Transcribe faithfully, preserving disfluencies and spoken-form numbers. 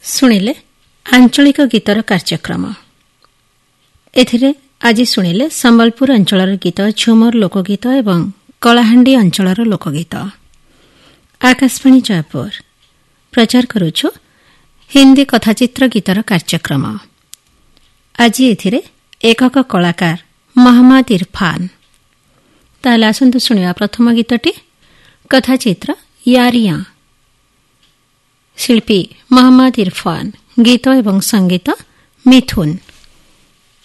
ଶୁଣିଲେ ଆଞ୍ଚଳିକ ଗୀତର କାର୍ଯ୍ୟକ୍ରମ। ଏଥିରେ ଆଜି ଶୁଣିଲେ ସମ୍ବଲପୁର ଅଞ୍ଚଳର ଗୀତ, ଝୁମର ଲୋକଗୀତ ଏବଂ କଳାହାଣ୍ଡି ଅଞ୍ଚଳର ଲୋକଗୀତ। ଆକାଶବାଣୀ ଜୟପୁର ପ୍ରଚାର କରୁଛୁ ହିନ୍ଦୀ କଥାଚିତ୍ର ଗୀତର କାର୍ଯ୍ୟକ୍ରମ। ଆଜି ଏଥିରେ ଏକକ କଳାକାର ମହମ୍ମଦ ଇରଫାନ। ତାହେଲେ ଆସନ୍ତୁ ଶୁଣିବା ପ୍ରଥମ ଗୀତଟି, କଥାଚିତ୍ର ୟାରିୟାଁ। ଶିଳ୍ପୀ ମହମ୍ମଦ ଇରଫାନ, ଗୀତ ଏବଂ ସଙ୍ଗୀତ ମିଥୁନ।